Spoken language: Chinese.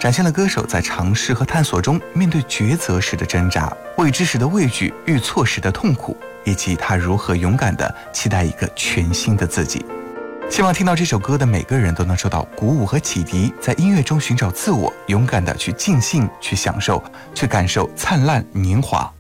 展现了歌手在尝试和探索中面对抉择时的挣扎，未知时的畏惧，遇错时的痛苦，以及他如何勇敢地期待一个全新的自己。希望听到这首歌的每个人都能受到鼓舞和启迪，在音乐中寻找自我，勇敢地去尽兴，去享受，去感受灿烂年华。